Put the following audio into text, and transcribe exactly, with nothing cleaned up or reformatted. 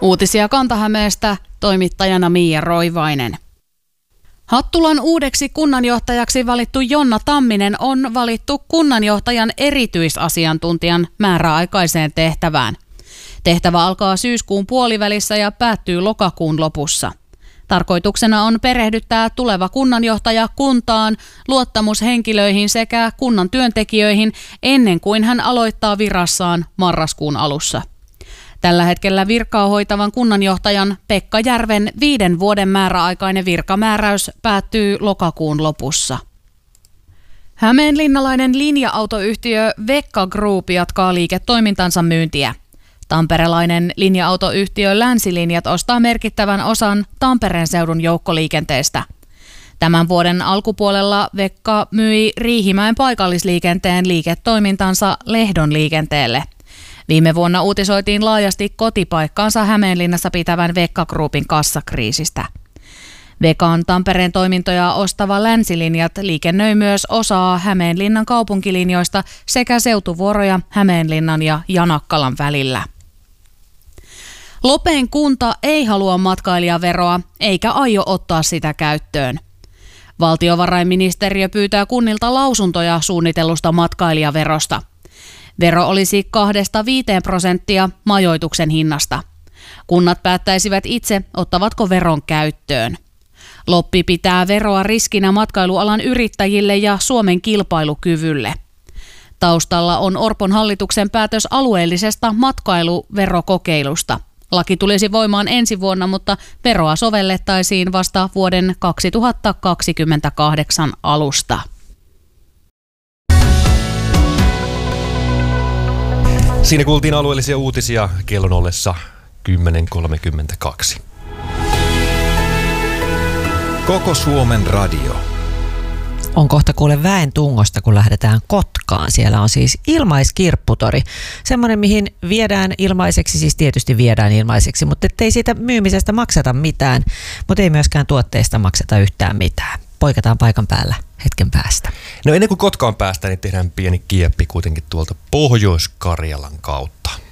Uutisia Kanta-Hämeestä, toimittajana Miia Roivainen. Hattulan uudeksi kunnanjohtajaksi valittu Jonna Tamminen on valittu kunnanjohtajan erityisasiantuntijan määräaikaiseen tehtävään. Tehtävä alkaa syyskuun puolivälissä ja päättyy lokakuun lopussa. Tarkoituksena on perehdyttää tuleva kunnanjohtaja kuntaan, luottamushenkilöihin sekä kunnan työntekijöihin ennen kuin hän aloittaa virassaan marraskuun alussa. Tällä hetkellä virkaa hoitavan kunnanjohtajan Pekka Järven viiden vuoden määräaikainen virkamääräys päättyy lokakuun lopussa. Hämeenlinnalainen linja-autoyhtiö Vekka Group jatkaa liiketoimintansa myyntiä. Tamperelainen linja-autoyhtiö Länsilinjat ostaa merkittävän osan Tampereen seudun joukkoliikenteestä. Tämän vuoden alkupuolella Vekka myi Riihimäen paikallisliikenteen liiketoimintansa Lehdon liikenteelle. Viime vuonna uutisoitiin laajasti kotipaikkaansa Hämeenlinnassa pitävän Vekka Groupin kassakriisistä. Vekan Tampereen toimintoja ostava Länsilinjat liikennöi myös osaa Hämeenlinnan kaupunkilinjoista sekä seutuvuoroja Hämeenlinnan ja Janakkalan välillä. Lopeen kunta ei halua matkailijaveroa eikä aio ottaa sitä käyttöön. Valtiovarainministeriö pyytää kunnilta lausuntoja suunnitellusta matkailijaverosta. Vero olisi kahdesta viiteen prosenttia majoituksen hinnasta. Kunnat päättäisivät itse, ottavatko veron käyttöön. Loppi pitää veroa riskinä matkailualan yrittäjille ja Suomen kilpailukyvylle. Taustalla on Orpon hallituksen päätös alueellisesta matkailuverokokeilusta. Laki tulisi voimaan ensi vuonna, mutta veroa sovellettaisiin vasta vuoden kaksituhattakaksikymmentäkahdeksan alusta. Siinä kuultiin alueellisia uutisia kellon ollessa kymmenen kolmekymmentäkaksi. Koko Suomen radio. On kohta kuule väen tungosta, kun lähdetään Kotkaan. Siellä on siis ilmaiskirpputori. Semmoinen, mihin viedään ilmaiseksi, siis tietysti viedään ilmaiseksi, mutta ettei siitä myymisestä makseta mitään, mutta ei myöskään tuotteista makseta yhtään mitään. Poikataan paikan päällä hetken päästä. No ennen kuin Kotkaan päästään, niin tehdään pieni kieppi kuitenkin tuolta Pohjois-Karjalan kautta.